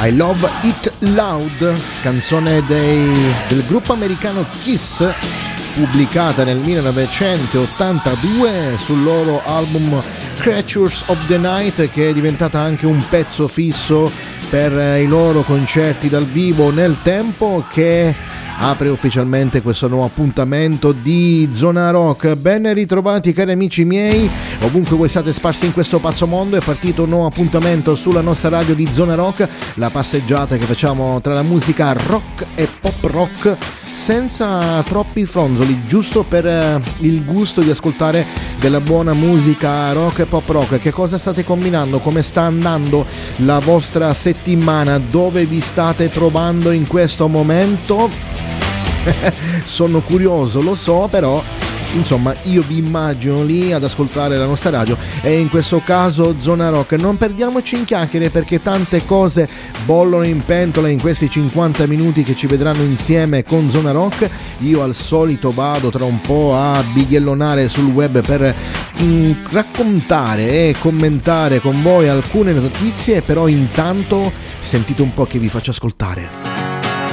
I Love It Loud, canzone del gruppo americano Kiss, pubblicata nel 1982 sul loro album Creatures of the Night, che è diventata anche un pezzo fisso per i loro concerti dal vivo nel tempo, che apre ufficialmente questo nuovo appuntamento di Zona Rock. Ben ritrovati cari amici miei, ovunque voi siate sparsi in questo pazzo mondo. È partito un nuovo appuntamento sulla nostra radio di Zona Rock, la passeggiata che facciamo tra la musica rock e pop rock, senza troppi fronzoli, giusto per il gusto di ascoltare della buona musica rock e pop rock. Che cosa state combinando? Come sta andando la vostra settimana? Dove vi state trovando in questo momento? Sono curioso, lo so, però insomma io vi immagino lì ad ascoltare la nostra radio, e in questo caso Zona Rock. Non perdiamoci in chiacchiere, perché tante cose bollono in pentola in questi 50 minuti che ci vedranno insieme con Zona Rock. Io al solito vado tra un po' a bighellonare sul web per raccontare e commentare con voi alcune notizie, però intanto sentite un po' che vi faccio ascoltare.